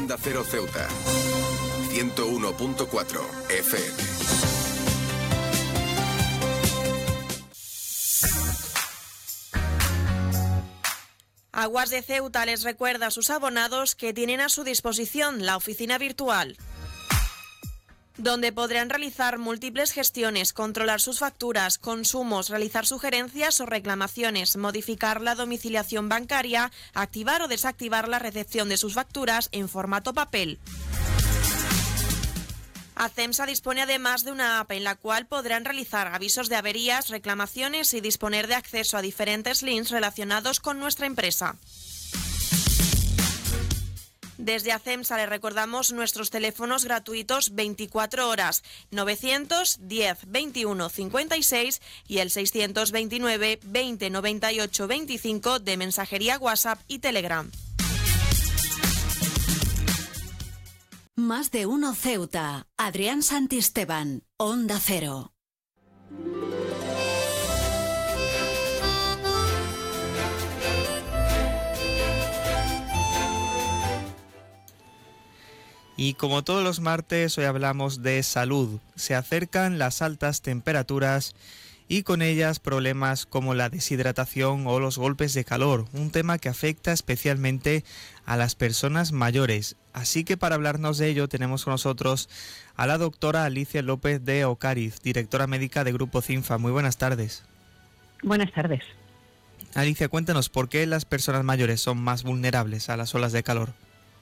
Onda Cero Ceuta, 101.4 FM. Aguas de Ceuta les recuerda a sus abonados que tienen a su disposición la oficina virtual, donde podrán realizar múltiples gestiones, controlar sus facturas, consumos, realizar sugerencias o reclamaciones, modificar la domiciliación bancaria, activar o desactivar la recepción de sus facturas en formato papel. ACEMSA dispone además de una app en la cual podrán realizar avisos de averías, reclamaciones y disponer de acceso a diferentes links relacionados con nuestra empresa. Desde ACEMSA le recordamos nuestros teléfonos gratuitos 24 horas, 910 21 56 y el 629 20 98 25 de mensajería WhatsApp y Telegram. Más de uno Ceuta. Adrián Santisteban, Onda Cero. Y como todos los martes, hoy hablamos de salud. Se acercan las altas temperaturas y con ellas problemas como la deshidratación o los golpes de calor, un tema que afecta especialmente a las personas mayores. Así que para hablarnos de ello tenemos con nosotros a la doctora Alicia López de Ocariz, directora médica de Grupo CINFA. Muy buenas tardes. Buenas tardes. Alicia, cuéntanos, ¿por qué las personas mayores son más vulnerables a las olas de calor?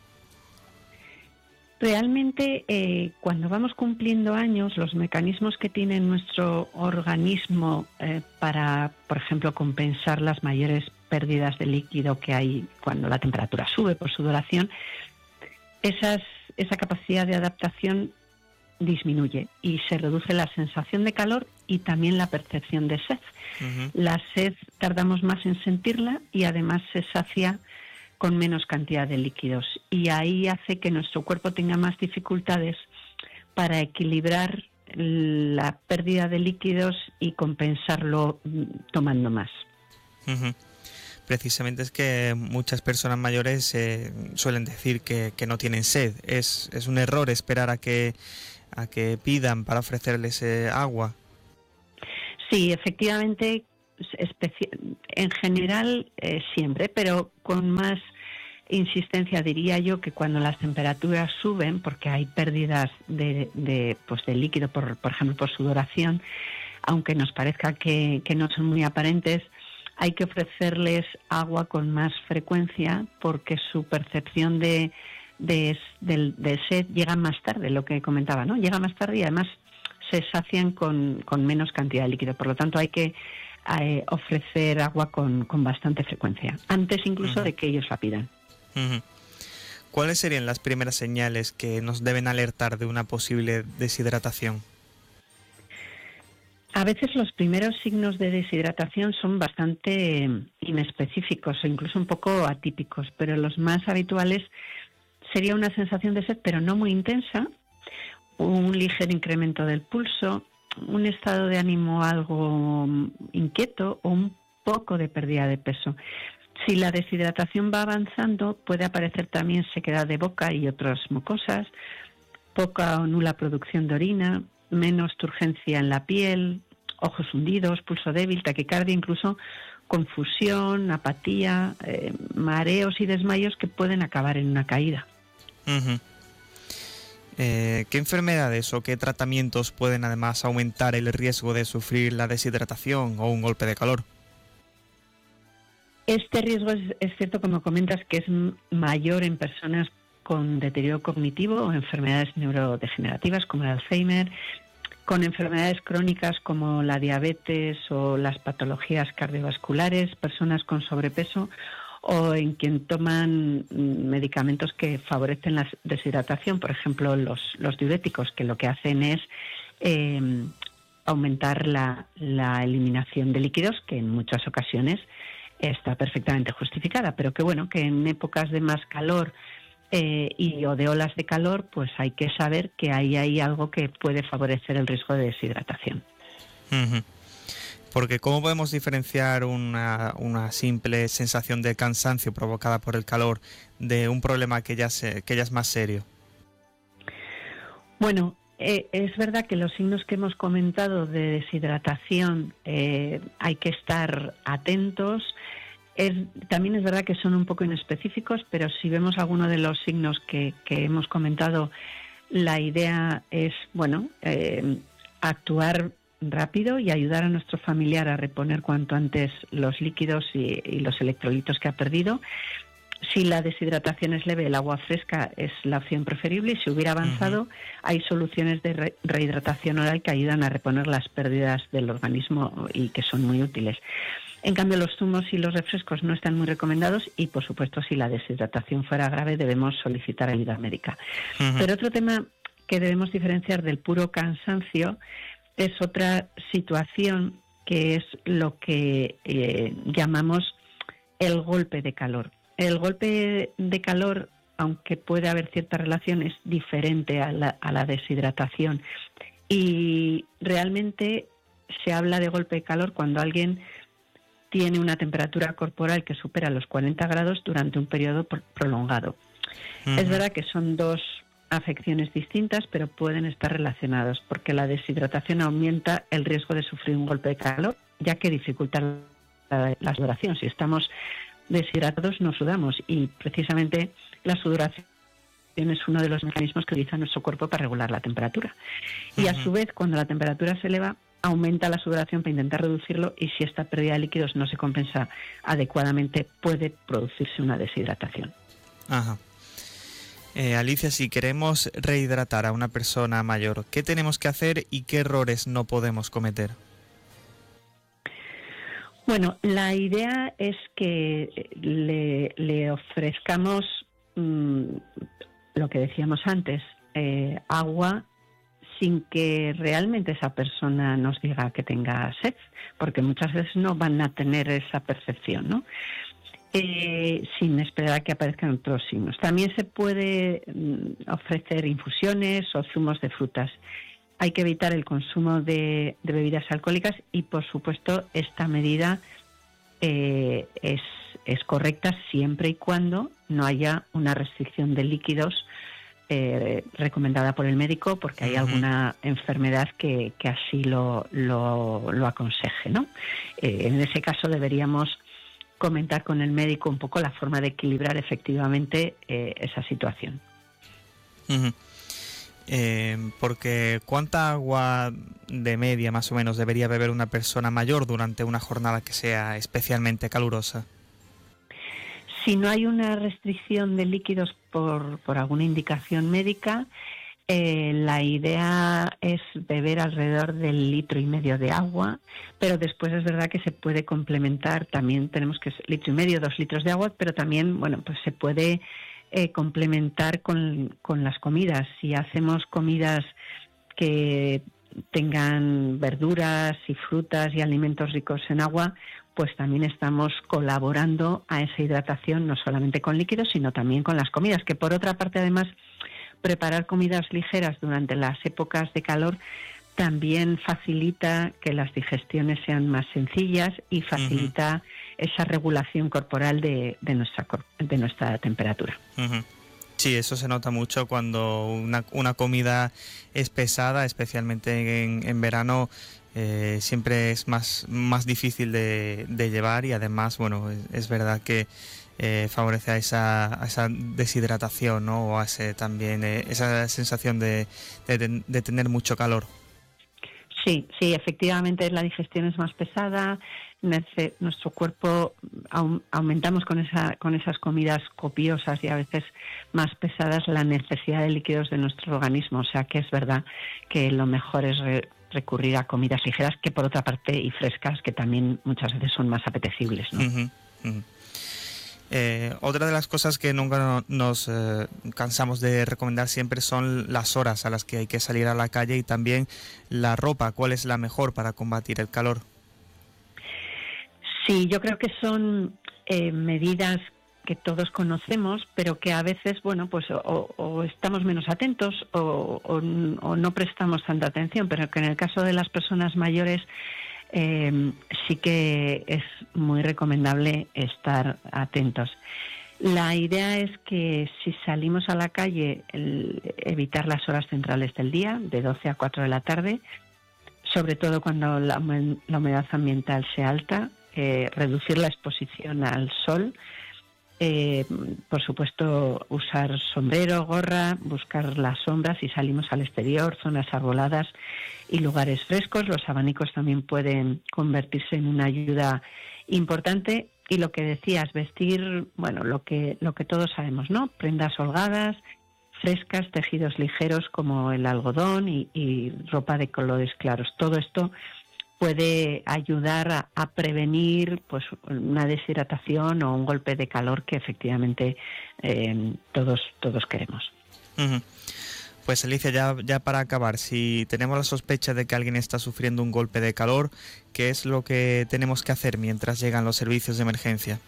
Realmente, cuando vamos cumpliendo años, los mecanismos que tiene nuestro organismo para, por ejemplo, compensar las mayores pérdidas de líquido que hay cuando la temperatura sube por sudoración, esa capacidad de adaptación disminuye y se reduce la sensación de calor y también la percepción de sed. Uh-huh. La sed tardamos más en sentirla y además se sacia con menos cantidad de líquidos, y ahí hace que nuestro cuerpo tenga más dificultades para equilibrar la pérdida de líquidos y compensarlo tomando más. Uh-huh. Precisamente es que muchas personas mayores suelen decir que no tienen sed. Es un error esperar a que pidan para ofrecerles agua. Sí, efectivamente. En general siempre, pero con más insistencia diría yo que cuando las temperaturas suben, porque hay pérdidas de líquido, por ejemplo por sudoración, aunque nos parezca que no son muy aparentes, hay que ofrecerles agua con más frecuencia porque su percepción de sed llega más tarde, lo que comentaba, ¿no? Llega más tarde y además se sacian con menos cantidad de líquido. Por lo tanto, hay que ofrecer agua con bastante frecuencia, antes incluso de que ellos la pidan. Uh-huh. ¿Cuáles serían las primeras señales que nos deben alertar de una posible deshidratación? A veces los primeros signos de deshidratación son bastante inespecíficos o incluso un poco atípicos, pero los más habituales sería una sensación de sed, pero no muy intensa, un ligero incremento del pulso, un estado de ánimo algo inquieto o un poco de pérdida de peso. Si la deshidratación va avanzando, puede aparecer también sequedad de boca y otras mucosas, poca o nula producción de orina, menos turgencia en la piel, ojos hundidos, pulso débil, taquicardia, incluso confusión, apatía, mareos y desmayos que pueden acabar en una caída. Uh-huh. ¿Qué enfermedades o qué tratamientos pueden además aumentar el riesgo de sufrir la deshidratación o un golpe de calor? Este riesgo es cierto, como comentas, que es mayor en personas con deterioro cognitivo o enfermedades neurodegenerativas como el Alzheimer, con enfermedades crónicas como la diabetes o las patologías cardiovasculares, personas con sobrepeso o en quien toman medicamentos que favorecen la deshidratación, por ejemplo los diuréticos, que lo que hacen es aumentar la eliminación de líquidos, que en muchas ocasiones está perfectamente justificada, pero que bueno, que en épocas de más calor o de olas de calor, pues hay que saber que ahí hay algo que puede favorecer el riesgo de deshidratación. Uh-huh. Porque ¿cómo podemos diferenciar una simple sensación de cansancio provocada por el calor de un problema que ya es más serio? Bueno, es verdad que los signos que hemos comentado de deshidratación hay que estar atentos. También es verdad que son un poco inespecíficos, pero si vemos alguno de los signos que hemos comentado, la idea es, actuar rápido y ayudar a nuestro familiar a reponer cuanto antes los líquidos y los electrolitos que ha perdido. Si la deshidratación es leve, el agua fresca es la opción preferible, y si hubiera avanzado, hay soluciones de rehidratación oral que ayudan a reponer las pérdidas del organismo y que son muy útiles. En cambio, los zumos y los refrescos no están muy recomendados y, por supuesto, si la deshidratación fuera grave, debemos solicitar ayuda médica. Pero otro tema que debemos diferenciar del puro cansancio es otra situación, que es lo que llamamos el golpe de calor. El golpe de calor, aunque puede haber cierta relación, es diferente a la deshidratación. Y realmente se habla de golpe de calor cuando alguien tiene una temperatura corporal que supera los 40 grados durante un periodo prolongado. Es verdad que son dos afecciones distintas, pero pueden estar relacionados, porque la deshidratación aumenta el riesgo de sufrir un golpe de calor, ya que dificulta la sudoración. Si estamos deshidratados no sudamos, y precisamente la sudoración es uno de los mecanismos que utiliza nuestro cuerpo para regular la temperatura. Y a su vez, cuando la temperatura se eleva, aumenta la sudoración para intentar reducirlo, y si esta pérdida de líquidos no se compensa adecuadamente, puede producirse una deshidratación. Ajá. Alicia, si queremos rehidratar a una persona mayor, ¿qué tenemos que hacer y qué errores no podemos cometer? Bueno, la idea es que le ofrezcamos lo que decíamos antes, agua, sin que realmente esa persona nos diga que tenga sed, porque muchas veces no van a tener esa percepción, ¿no? Sin esperar a que aparezcan otros signos. También se puede ofrecer infusiones o zumos de frutas. Hay que evitar el consumo de bebidas alcohólicas y, por supuesto, esta medida es correcta siempre y cuando no haya una restricción de líquidos recomendada por el médico, porque hay alguna enfermedad que así lo aconseje, ¿no? En ese caso deberíamos comentar con el médico un poco la forma de equilibrar efectivamente esa situación. Porque ¿cuánta agua de media más o menos debería beber una persona mayor durante una jornada que sea especialmente calurosa? Si no hay una restricción de líquidos por alguna indicación médica, la idea es beber alrededor del 1,5 litros de agua, pero después es verdad que se puede complementar. También tenemos que 1,5 litros, 2 litros de agua, pero también, pues se puede complementar con las comidas. Si hacemos comidas que tengan verduras y frutas y alimentos ricos en agua, pues también estamos colaborando a esa hidratación, no solamente con líquidos, sino también con las comidas, que por otra parte, además, preparar comidas ligeras durante las épocas de calor también facilita que las digestiones sean más sencillas y facilita esa regulación corporal de nuestra temperatura. Sí, eso se nota mucho cuando una comida es pesada, especialmente en verano. Siempre es más difícil de llevar, y además, es verdad que favorece a esa deshidratación, ¿no? O a también esa sensación de tener mucho calor. Sí, efectivamente la digestión es más pesada, nuestro cuerpo aumentamos con esas comidas copiosas y a veces más pesadas la necesidad de líquidos de nuestro organismo, o sea que es verdad que lo mejor es recurrir a comidas ligeras, que por otra parte, y frescas, que también muchas veces son más apetecibles, ¿no? Otra de las cosas que nunca nos cansamos de recomendar siempre son las horas a las que hay que salir a la calle, y también la ropa. ¿Cuál es la mejor para combatir el calor? Sí, yo creo que son medidas que todos conocemos, pero que a veces, o estamos menos atentos o no prestamos tanta atención, pero que en el caso de las personas mayores sí que es muy recomendable estar atentos. La idea es que si salimos a la calle, evitar las horas centrales del día, de 12 a 4 de la tarde, sobre todo cuando la humedad ambiental sea alta, reducir la exposición al sol, por supuesto usar sombrero, gorra, buscar las sombras si salimos al exterior, zonas arboladas y lugares frescos. Los abanicos también pueden convertirse en una ayuda importante. Y lo que decías, vestir, bueno, lo que todos sabemos, ¿no? Prendas holgadas, frescas, tejidos ligeros como el algodón y ropa de colores claros. Todo esto puede ayudar a prevenir pues una deshidratación o un golpe de calor que efectivamente todos queremos. Uh-huh. Pues Alicia, ya para acabar, si tenemos la sospecha de que alguien está sufriendo un golpe de calor, ¿qué es lo que tenemos que hacer mientras llegan los servicios de emergencia?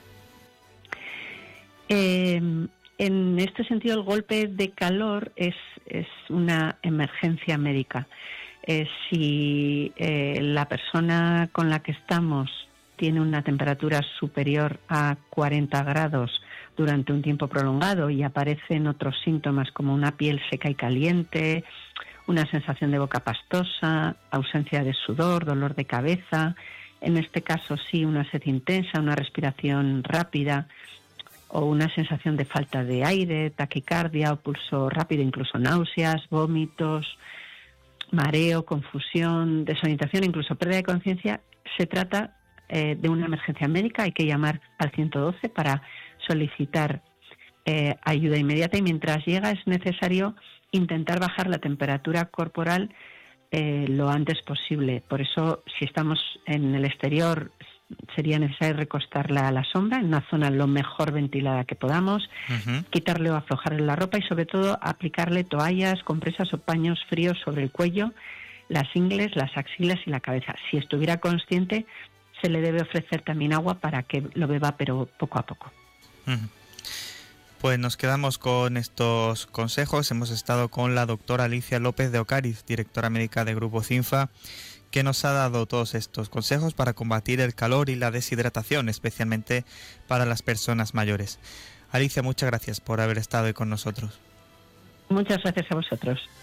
En este sentido, el golpe de calor es una emergencia médica. Si la persona con la que estamos tiene una temperatura superior a 40 grados durante un tiempo prolongado y aparecen otros síntomas como una piel seca y caliente, una sensación de boca pastosa, ausencia de sudor, dolor de cabeza, en este caso sí una sed intensa, una respiración rápida o una sensación de falta de aire, taquicardia o pulso rápido, incluso náuseas, vómitos, mareo, confusión, desorientación, incluso pérdida de conciencia, se trata de una emergencia médica. Hay que llamar al 112 para solicitar ayuda inmediata y mientras llega es necesario intentar bajar la temperatura corporal lo antes posible. Por eso, si estamos en el exterior, sería necesario recostarla a la sombra, en una zona lo mejor ventilada que podamos, quitarle o aflojarle la ropa y sobre todo aplicarle toallas, compresas o paños fríos sobre el cuello, las ingles, las axilas y la cabeza. Si estuviera consciente, se le debe ofrecer también agua para que lo beba, pero poco a poco. Pues nos quedamos con estos consejos. Hemos estado con la doctora Alicia López de Ocariz, directora médica de Grupo CINFA, que nos ha dado todos estos consejos para combatir el calor y la deshidratación, especialmente para las personas mayores. Alicia, muchas gracias por haber estado hoy con nosotros. Muchas gracias a vosotros.